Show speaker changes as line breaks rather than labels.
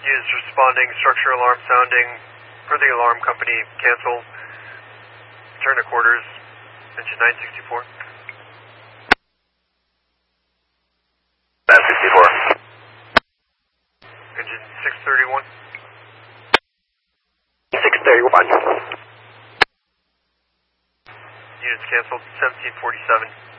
Units responding, structure alarm sounding, for the alarm company, cancel, return to quarters, engine 964.
964.
Engine 631.
631.
Units canceled, 1747.